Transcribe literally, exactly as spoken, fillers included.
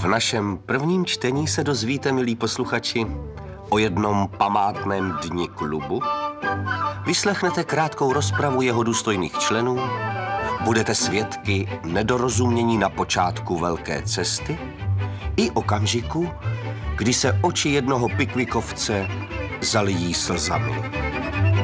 V našem prvním čtení se dozvíte, milí posluchači, o jednom památném dni klubu. Vyslechnete krátkou rozpravu jeho důstojných členů, budete svědky nedorozumění na počátku velké cesty i okamžiku, kdy se oči jednoho pikvikovce zalijí slzami.